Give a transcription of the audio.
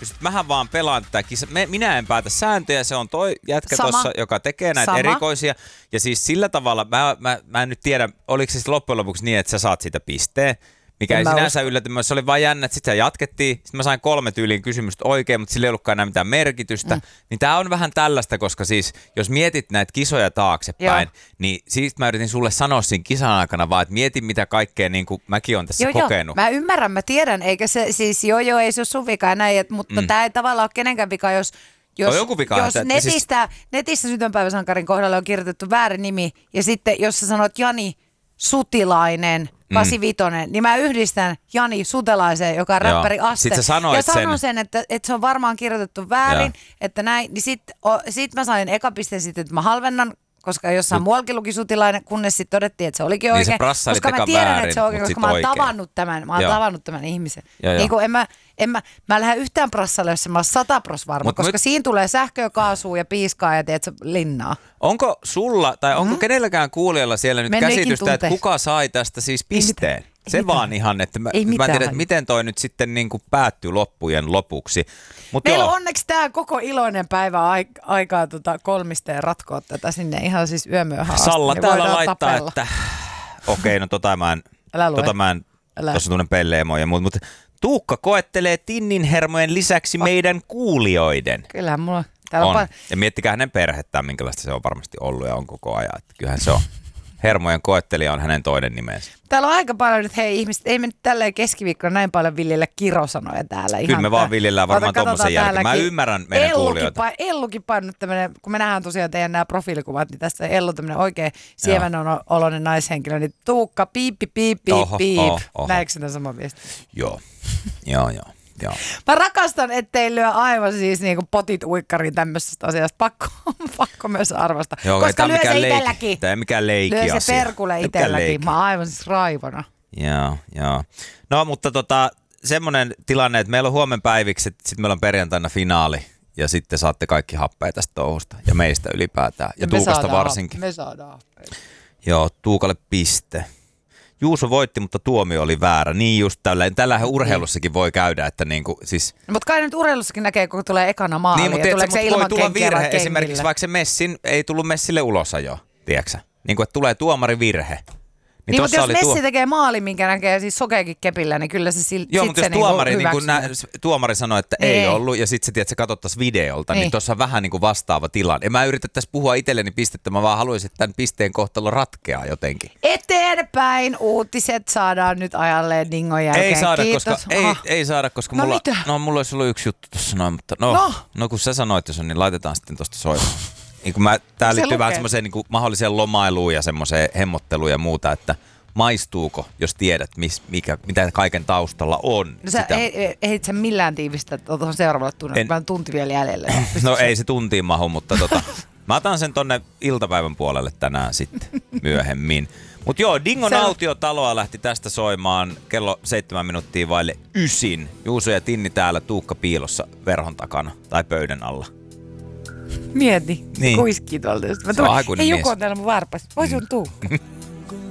pystyt. Mähän vaan pelaan tätä kisaa. Minä en päätä sääntöjä, se on toi jätkä tossa, joka tekee näitä erikoisia. Ja siis sillä tavalla, mä en nyt tiedä, oliko se loppujen lopuksi niin, että sä saat siitä pisteen. Mikä ei sinänsä yllätä, se oli vaan jännä, että sitten jatkettiin. Sitten mä sain 3 tyyliin kysymystä oikein, mutta sillä ei ollutkaan enää mitään merkitystä. Niin tää on vähän tällaista, koska siis jos mietit näitä kisoja taaksepäin, niin siitä mä yritin sulle sanoa siinä kisan aikana vaan, että mieti mitä kaikkea niin kuin mäkin olen tässä kokenut. Mä ymmärrän, mä tiedän, eikä se siis ei se ole sun vika ja näin, mutta tää ei tavallaan ole kenenkään vika, jos netissä syntymäpäiväsankarin kohdalla on kirjoitettu väärä nimi ja sitten jos sä sanot Jani Sutilainen 85, niin mä yhdistän Jani Sutelaiseen, joka on räppäri Aste. Ja sanon sen, että se on varmaan kirjoitettu väärin, että näin. Niin sit mä sain eka pisteen sitten, että mä halvennan, koska jossain muuallakin luki Sutilainen, kunnes sitten todettiin, että se olikin oikein. Niin koska mä tiedän, että se on oikein, koska mä oon tavannut tämän ihmisen. Niin kuin mä lähden yhtään prassalle, jos mä oon 100% varma, koska siinä tulee sähköä, kaasua ja piiskaa ja teet linnaa. Onko sulla, tai onko kenelläkään kuulijalla siellä nyt käsitystä, että kuka sai tästä siis pisteen? Se vaan ihan, että mä tiedän, että miten toi nyt sitten niin kuin päättyy loppujen lopuksi. Meillä on onneksi tää koko iloinen päivä aikaa kolmisteen ratkoa tätä sinne ihan siis yömyöhön asti. Salla niin täällä laittaa, tapella. että okei, no mä en tuossa tunnen pelleemoja, mutta Tuukka koettelee tinninhermojen lisäksi meidän kuulijoiden. Kyllähän mulla on. Ja miettikää hänen perhettään, minkälaista se on varmasti ollut ja on koko ajan. Että kyllähän se on. Hermojen koettelija on hänen toinen nimensä. Täällä on aika paljon nyt, hei ihmiset, ei me nyt tälleen keskiviikkona näin paljon viljellä kirosanoja täällä. Kyllä me vaan viljellään varmaan tommosen jälkeen. Mä ymmärrän meidän kuulijoita. Ellukin painut tämmönen, kun me nähdään tosiaan teidän nämä profiilikuvat, niin tässä Ellu tämmönen oikein sievänoloinen naishenkilö, niin Tuukka, piip. Näetkö sinä sama viesti? Joo. Mä rakastan, ettei lyö aivan siis niinku potit uikkariin tämmöisestä asiasta. Pakko myös arvostaa. Joo, koska lyö se itselläkin. Tämä ei mikään leikki asia. Lyö se perkule itselläkin. Mä oon aivan siis raivona. Joo. No, mutta semmoinen tilanne, että meillä on huomen päiviksi, sitten meillä on perjantaina finaali. Ja sitten saatte kaikki happeja tästä touhusta. Ja meistä ylipäätään. Ja Tuukasta varsinkin. Me saadaan happeja. Joo, Tuukalle piste. Juuso voitti, mutta tuomio oli väärä. Niin just tällähän urheilussakin voi käydä, että niinku siis. No, mutta kai nyt urheilussakin näkee, kun tulee ekana maali. Niin, mutta tuleeko se ilman voi tulla virhe esimerkiksi, vaikka se Messin ei tullut Messille ulosajoa, tiedätkö? Niin kuin, että tulee tuomari virhe. Niin mutta jos Messi tekee maali, minkä näkee siis sokeakin kepillä, niin kyllä se silti joo, mutta jos tuomari sanoi, että ei ollut, ja sitten se katsottaisiin videolta, niin tuossa on vähän niin kuin vastaava tilanne. En mä yritettäisi puhua itselleni pistettä, mä vaan haluaisin, että tämän pisteen kohtalo ratkeaa jotenkin. Eteenpäin uutiset saadaan nyt ajalleen dingon jälkeen. Ei saada, koska mulla olisi ollut yksi juttu tuossa noin, mutta no kun sä sanoit jo sen, niin laitetaan sitten tuosta soimaan. Niin tää liittyy vähän semmoiseen niin mahdolliseen lomailuun ja semmoiseen hemmotteluun ja muuta, että maistuuko, jos tiedät, mitä kaiken taustalla on. No sä ehdit sä millään tiivistä tuohon seuraavalle tunnille, vaan tunti vielä jäljellä. No ei se tuntiin mahu, mutta mä otan sen tonne iltapäivän puolelle tänään sitten myöhemmin. Mutta joo, Dingon autiotaloa lähti tästä soimaan kello 7:07. Juuso ja Tinni täällä, Tuukka piilossa verhon takana tai pöydän alla. Mieti, niin. kuiskii tuolta. Hei, joku on täällä mun varpas. Voi sun Tuukka.